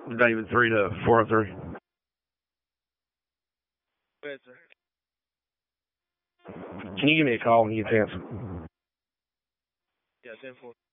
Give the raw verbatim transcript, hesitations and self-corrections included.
David three to four oh three. Go ahead, sir. Can you give me a call when you get a chance? Yeah, ten four.